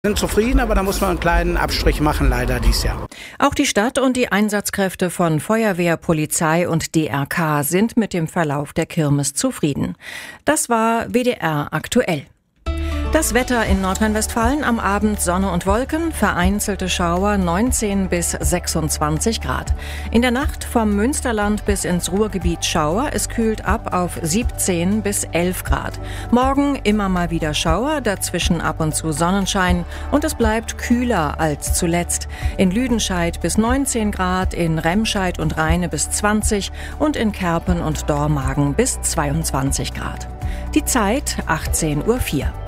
Sind zufrieden, aber da muss man einen kleinen Abstrich machen, leider dieses Jahr. Auch die Stadt und die Einsatzkräfte von Feuerwehr, Polizei und DRK sind mit dem Verlauf der Kirmes zufrieden. Das war WDR aktuell. Das Wetter in Nordrhein-Westfalen: am Abend Sonne und Wolken, vereinzelte Schauer, 19 bis 26 Grad. In der Nacht vom Münsterland bis ins Ruhrgebiet Schauer, es kühlt ab auf 17 bis 11 Grad. Morgen immer mal wieder Schauer, dazwischen ab und zu Sonnenschein und es bleibt kühler als zuletzt. In Lüdenscheid bis 19 Grad, in Remscheid und Rheine bis 20 und in Kerpen und Dormagen bis 22 Grad. Die Zeit 18:04 Uhr.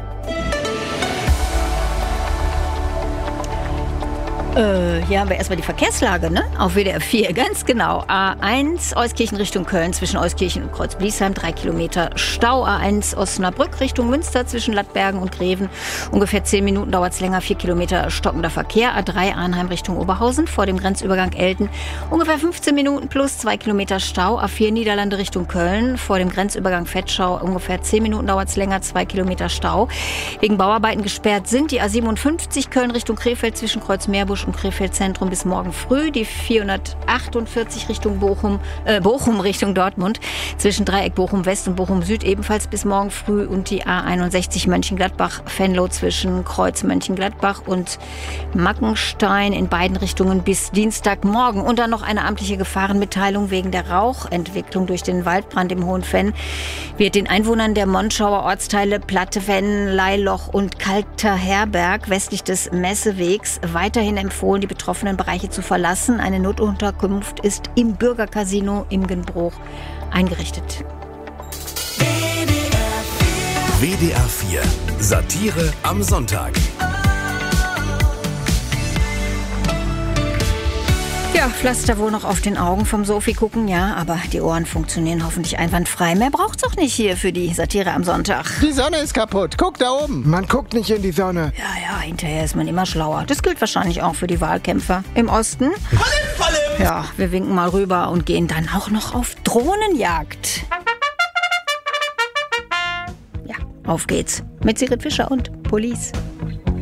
Hier haben wir erstmal die Verkehrslage, ne? Auf WDR 4, ganz genau. A1 Euskirchen Richtung Köln zwischen Euskirchen und Kreuzbliesheim, 3 Kilometer Stau. A1 Osnabrück Richtung Münster zwischen Lattbergen und Greven. Ungefähr 10 Minuten dauert es länger, 4 Kilometer stockender Verkehr. A3 Arnheim Richtung Oberhausen vor dem Grenzübergang Elten. Ungefähr 15 Minuten plus 2 Kilometer Stau. A4 Niederlande Richtung Köln vor dem Grenzübergang Vetschau. Ungefähr 10 Minuten dauert es länger, 2 Kilometer Stau. Wegen Bauarbeiten gesperrt sind die A57 Köln Richtung Krefeld zwischen Kreuzmeerbusch und Krefeld Zentrum bis morgen früh, die 448 Richtung Bochum Richtung Dortmund, zwischen Dreieck Bochum West und Bochum Süd ebenfalls bis morgen früh und die A61 Mönchengladbach-Venlo zwischen Kreuz Mönchengladbach und Mackenstein in beiden Richtungen bis Dienstagmorgen. Und dann noch eine amtliche Gefahrenmitteilung wegen der Rauchentwicklung durch den Waldbrand im Hohenfenn wird den Einwohnern der Monschauer Ortsteile Plattefenn, Leiloch und Kalter Herberg westlich des Messewegs weiterhin empfohlen, die betroffenen Bereiche zu verlassen. Eine Notunterkunft ist im Bürgercasino Imgenbruch eingerichtet. WDR 4 Satire am Sonntag. Ja, Pflaster wohl noch auf den Augen vom Sofi gucken, ja, aber die Ohren funktionieren hoffentlich einwandfrei. Mehr braucht's doch nicht hier für die Satire am Sonntag. Die Sonne ist kaputt. Guck da oben. Man guckt nicht in die Sonne. Ja, hinterher ist man immer schlauer. Das gilt wahrscheinlich auch für die Wahlkämpfer im Osten. Ja, wir winken mal rüber und gehen dann auch noch auf Drohnenjagd. Ja, auf geht's. Mit Sigrid Fischer und Police.